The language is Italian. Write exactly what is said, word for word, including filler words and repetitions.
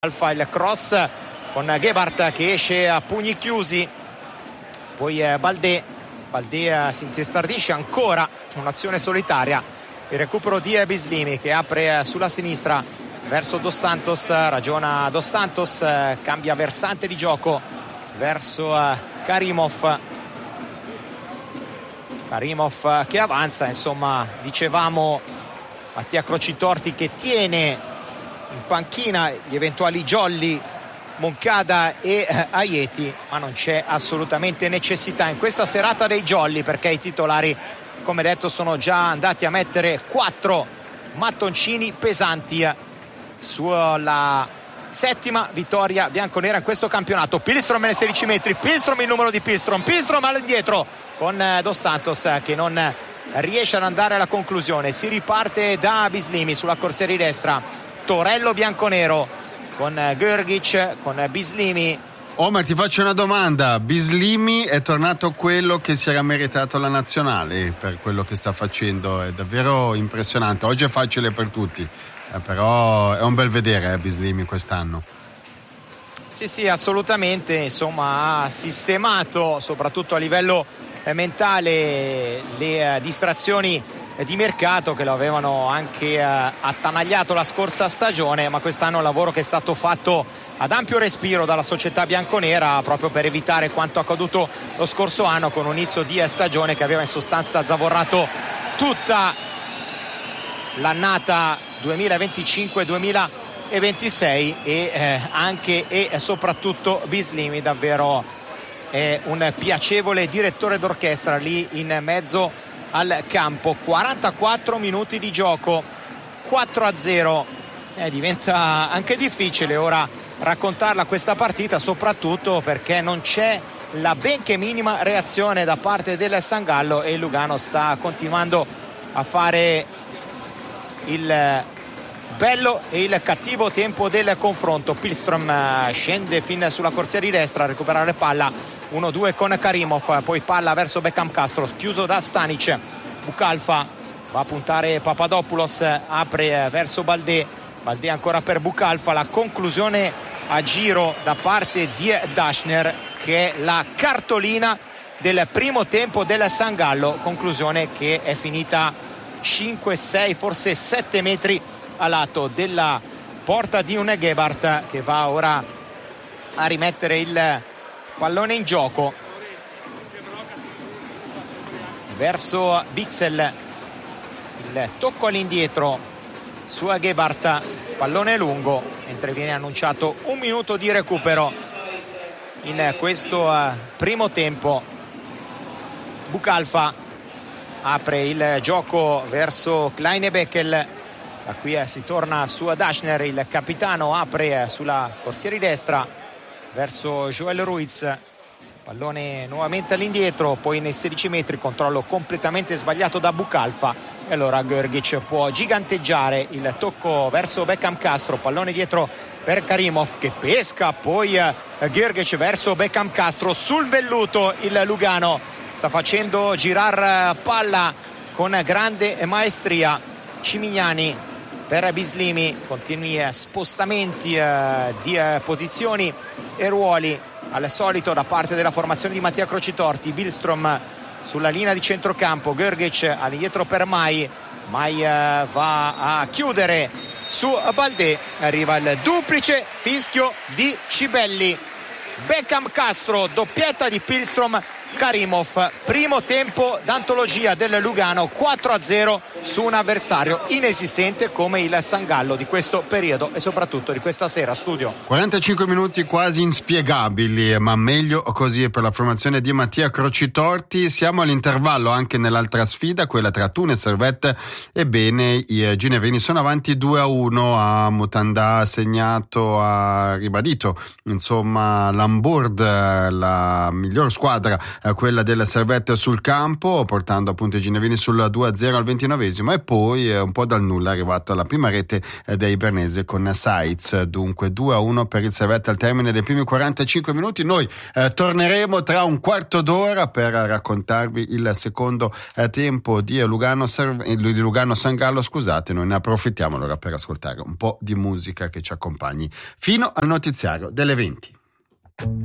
Alfa il cross con Gebhardt che esce a pugni chiusi, poi Baldé Baldé si intestardisce ancora, un'azione solitaria, il recupero di Bislimi che apre sulla sinistra verso Dos Santos, ragiona Dos Santos, cambia versante di gioco verso Karimov Karimov che avanza, insomma dicevamo Mattia Crocitorti che tiene in panchina gli eventuali jolly Moncada e eh, Aieti, ma non c'è assolutamente necessità in questa serata dei jolly, perché i titolari, come detto, sono già andati a mettere quattro mattoncini pesanti sulla settima vittoria bianconera in questo campionato. Pilstrom nei sedici metri, Pilstrom il numero di Pilstrom, Pilstrom all'indietro con eh, Dos Santos che non riesce ad andare alla conclusione. Si riparte da Bislimi sulla corsia di destra, Torello bianconero con Grgic, con Bislimi. Omer, ti faccio una domanda: Bislimi è tornato quello che si era meritato la nazionale per quello che sta facendo? È davvero impressionante. Oggi è facile per tutti, eh, però è un bel vedere eh, Bislimi quest'anno. Sì sì, assolutamente, insomma ha sistemato soprattutto a livello eh, mentale le eh, distrazioni di mercato che lo avevano anche eh, attanagliato la scorsa stagione, ma quest'anno è un lavoro che è stato fatto ad ampio respiro dalla società bianconera proprio per evitare quanto accaduto lo scorso anno con un inizio di stagione che aveva in sostanza zavorrato tutta l'annata duemilaventicinque duemilaventisei e eh, anche e soprattutto Bislimi davvero è un piacevole direttore d'orchestra lì in mezzo al campo. Quarantaquattro minuti di gioco, quattro a zero, eh, diventa anche difficile ora raccontarla questa partita, soprattutto perché non c'è la benché minima reazione da parte del Sangallo e il Lugano sta continuando a fare il bello e il cattivo tempo del confronto. Pilstrom scende fin sulla corsia di destra a recuperare palla, uno due con Karimov, poi palla verso Beckham Castro, chiuso da Stanic. Bucalfa va a puntare Papadopoulos, apre verso Baldé, Baldé ancora per Bucalfa, la conclusione a giro da parte di Daschner che è la cartolina del primo tempo del Sangallo, conclusione che è finita cinque sei forse sette metri a lato della porta di un Gebhardt che va ora a rimettere il pallone in gioco verso Bixel, il tocco all'indietro su Gebhardt, pallone lungo, mentre viene annunciato un minuto di recupero in questo primo tempo. Bucalfa apre il gioco verso Kleine-Beckel, da qui si torna su Daschner, il capitano apre sulla corsia di destra verso Joel Ruiz, pallone nuovamente all'indietro, poi nei sedici metri controllo completamente sbagliato da Bucalfa e allora Grgic può giganteggiare, il tocco verso Beckham Castro, pallone dietro per Karimov che pesca, poi Grgic verso Beckham Castro, sul velluto il Lugano sta facendo girar palla con grande maestria. Cimignani per Bislimi, continui spostamenti eh, di eh, posizioni e ruoli al solito da parte della formazione di Mattia Crocitorti. Billstrom sulla linea di centrocampo, Grgic all'indietro per Mai, Mai eh, va a chiudere su Baldé, arriva il duplice fischio di Cibelli. Beckham Castro, doppietta di Pilstrom, Karimov, primo tempo d'antologia del Lugano, quattro a zero su un avversario inesistente come il Sangallo di questo periodo e soprattutto di questa sera. Studio. quarantacinque minuti quasi inspiegabili, ma meglio così per la formazione di Mattia Crocitorti. Siamo all'intervallo anche nell'altra sfida, quella tra Thun e Servette. Ebbene, i ginevrini sono avanti due a uno, a Mutanda ha segnato, ha ribadito insomma l'Hamburg, la miglior squadra eh, quella del Servette sul campo, portando appunto i ginevini sul due a zero al ventinovesimo, e poi eh, un po' dal nulla è arrivata la prima rete eh, dei Bernese con Saitz. Dunque due a uno per il Servette al termine dei primi quarantacinque minuti. Noi eh, torneremo tra un quarto d'ora per raccontarvi il secondo eh, tempo di Lugano, di Lugano San Gallo, scusate. Noi ne approfittiamo allora per ascoltare un po' di musica che ci accompagni fino al notiziario delle venti.